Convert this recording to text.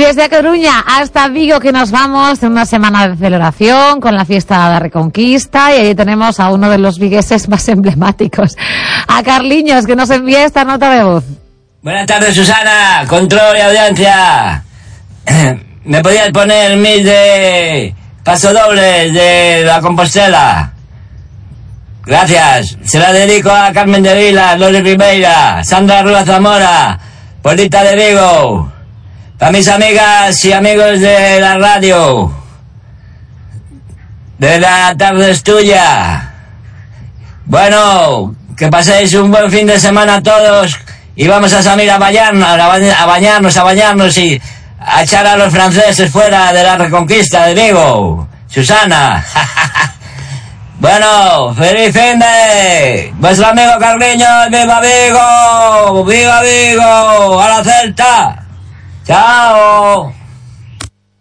desde A Coruña hasta Vigo, que nos vamos en una semana de celebración con la fiesta de la Reconquista, y allí tenemos a uno de los vigueses más emblemáticos, a Carliños, que nos envía esta nota de voz. Buenas tardes, Susana, control y audiencia. ¿Me podías poner mis de pasodobles de la Compostela? Gracias. Se la dedico a Carmen de Vila, Lori Ribeira, Sandra Rúa Zamora, Polita de Vigo, para mis amigas y amigos de la radio. De la tarde es tuya. Bueno, que paséis un buen fin de semana todos, y vamos a salir a bañarnos y a echar a los franceses fuera de la Reconquista de Vigo. Susana. Bueno, feliz fin de... Vuestro amigo Carliños, ¡viva Vigo! ¡Viva Vigo! ¡A la Celta! ¡Chao!